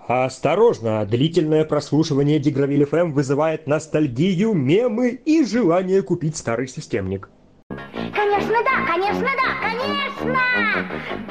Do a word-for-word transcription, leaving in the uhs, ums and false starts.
Осторожно, длительное прослушивание Дигровиль эф эм вызывает ностальгию, мемы и желание купить старый системник. Конечно, да, конечно, да, конечно!